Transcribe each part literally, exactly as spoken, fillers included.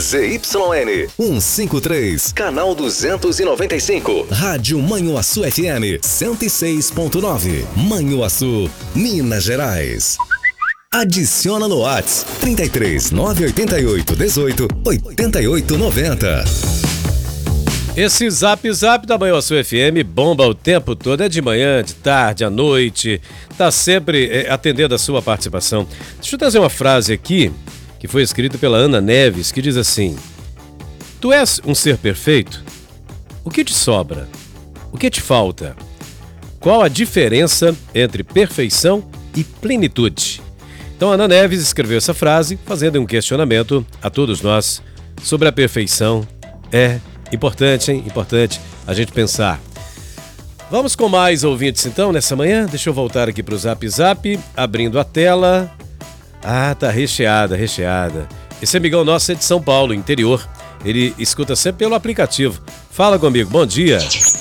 Z Y N cento e cinquenta e três, canal duzentos e noventa e cinco. Rádio Manhuaçu F M cento e seis ponto nove. Manhuaçu, Minas Gerais. Adiciona no WhatsApp trinta e três, nove oito oito, dezoito, oitenta e oito, noventa. Esse Zap Zap da Manhuaçu F M bomba o tempo todo, é de manhã, de tarde, à noite, tá sempre é, atendendo a sua participação. Deixa eu trazer uma frase aqui, que foi escrita pela Ana Neves, que diz assim: tu és um ser perfeito? O que te sobra? O que te falta? Qual a diferença entre perfeição e plenitude? Então, a Ana Neves escreveu essa frase, fazendo um questionamento a todos nós sobre a perfeição. É importante, hein? Importante a gente pensar. Vamos com mais ouvintes, então, nessa manhã? Deixa eu voltar aqui para o Zap Zap, abrindo a tela. Ah, tá recheada, recheada. Esse amigão nosso é de São Paulo, interior. Ele escuta sempre pelo aplicativo. Fala comigo, bom dia.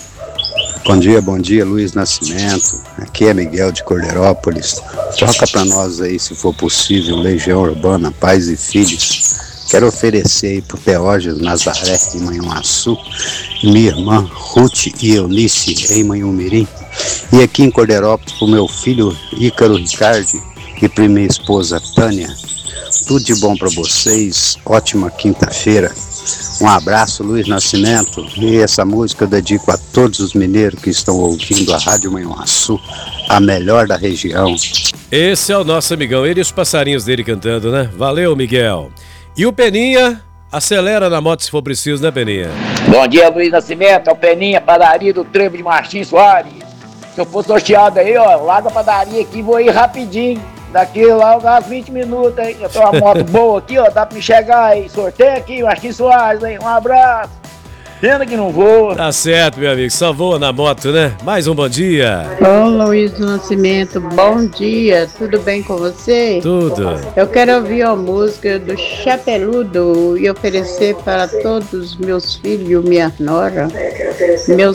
Bom dia, bom dia, Luiz Nascimento. Aqui é Miguel de Cordeirópolis. Toca pra nós aí, se for possível, Legião Urbana, Pais e Filhos. Quero oferecer aí pro Teógenes Nazaré, em Manhuaçu, e minha irmã Ruth e Eunice, em Manhumirim. E aqui em Cordeirópolis, pro meu filho Ícaro Ricardi e pra minha esposa Tânia. Tudo de bom pra vocês, ótima quinta-feira. Um abraço, Luiz Nascimento. E essa música eu dedico a todos os mineiros que estão ouvindo a Rádio Manhuaçu, a melhor da região. Esse é o nosso amigão, ele e os passarinhos dele cantando, né? Valeu, Miguel. E o Peninha, acelera na moto se for preciso, né, Peninha? Bom dia, Luiz Nascimento, é o Peninha, padaria do Trevo de Martins Soares. Se eu for sorteado aí, ó, larga a padaria aqui, vou ir rapidinho. Daqui lá, uns vinte minutos, hein? Eu tô uma moto boa aqui, ó, dá pra me chegar aí. Sorteio aqui, Martins Soares, hein? Um abraço. Pena que não voa. Tá certo, meu amigo, só voa na moto, né? Mais um bom dia. Ô, Luiz do Nascimento, bom dia, tudo bem com você? Tudo. Eu quero ouvir a música do Chapeludo e oferecer para todos meus filhos, minha nora, meus